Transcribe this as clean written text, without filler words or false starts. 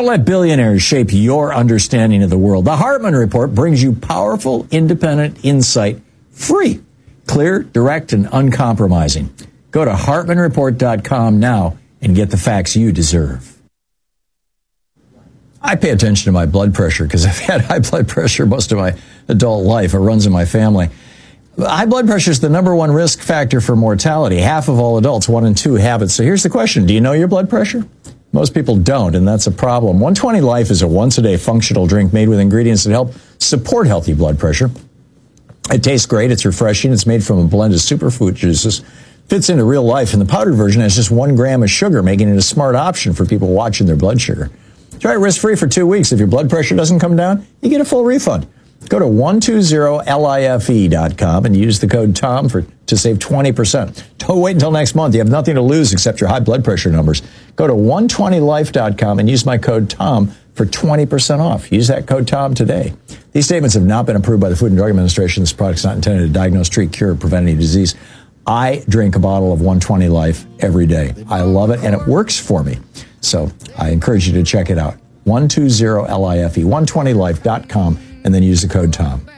Don't let billionaires shape your understanding of the world. The Hartman Report brings you powerful, independent insight, free, clear, direct, and uncompromising. Go to HartmanReport.com now and get the facts you deserve. I pay attention to my blood pressure because I've had high blood pressure most of my adult life. It runs in my family. High blood pressure is the number one risk factor for mortality. Half of all adults, 1 in 2, have it. So here's the question. Do you know your blood pressure? Most people don't, and that's a problem. 120 Life is a once-a-day functional drink made with ingredients that help support healthy blood pressure. It tastes great. It's refreshing. It's made from a blend of superfood juices. Fits into real life, and the powdered version has just 1 gram of sugar, making it a smart option for people watching their blood sugar. Try it risk-free for 2 weeks. If your blood pressure doesn't come down, you get a full refund. Go to 120life.com and use the code TOM to save 20%. Don't wait until next month. You have nothing to lose except your high blood pressure numbers. Go to 120life.com and use my code TOM for 20% off. Use that code TOM today. These statements have not been approved by the Food and Drug Administration. This product is not intended to diagnose, treat, cure, or prevent any disease. I drink a bottle of 120 Life every day. I love it, and it works for me. So I encourage you to check it out. 120life, 120life.com, and then use the code TOM.